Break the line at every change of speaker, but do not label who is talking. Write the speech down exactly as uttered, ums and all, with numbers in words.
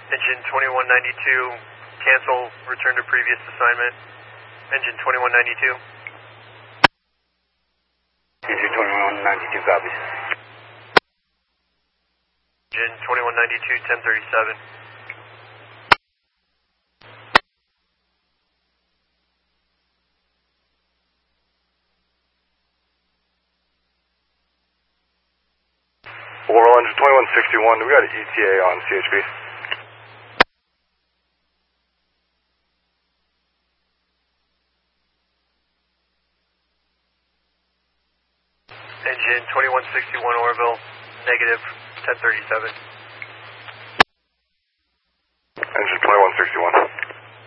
Engine twenty-one ninety-two, cancel, return to previous assignment. Engine twenty-one ninety-two.
Engine twenty-one ninety-two copies.
Engine twenty-one ninety-two, ten thirty-seven.
Laurel, engine twenty-one sixty-one, we got an E T A on C H P.
Engine twenty-one sixty-one Orville, negative, ten thirty-seven.
Engine twenty-one sixty-one.